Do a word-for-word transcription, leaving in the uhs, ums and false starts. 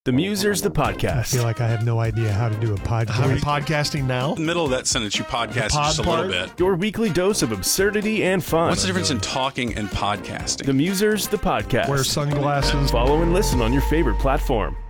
The Musers, the I podcast. feel like I have no idea how to do a How are you podcast. podcasting now? In the middle of that sentence, you podcast pod just a part? little bit. Your weekly dose of absurdity and fun. What's the difference in talking and podcasting? The Musers, the podcast. Wear sunglasses. Follow and listen on your favorite platform.